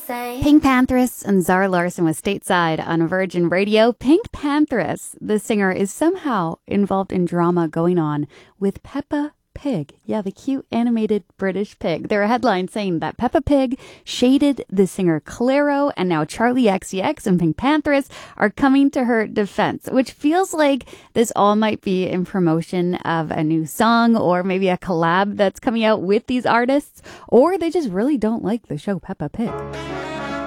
Pink Panthers and Zara Larsson was stateside on Virgin Radio. Pink Panthers, the singer, is somehow involved in drama going on with Peppa Pig. Yeah, the cute animated British pig. There are headlines saying that Peppa Pig shaded the singer Clairo, and now Charlie XCX and Pink Panthers are coming to her defense, which feels like this all might be in promotion of a new song or maybe a collab that's coming out with these artists, or they just really don't like the show Peppa Pig.